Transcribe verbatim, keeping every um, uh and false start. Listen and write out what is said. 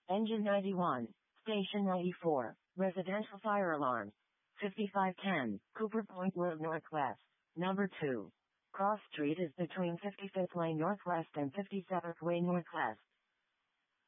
Engine ninety-one. Station ninety-four. Residential fire alarms. fifty-five ten. Cooper Point Road Northwest. Number two. Cross Street is between fifty-fifth Way Northwest and fifty-seventh Way Northwest.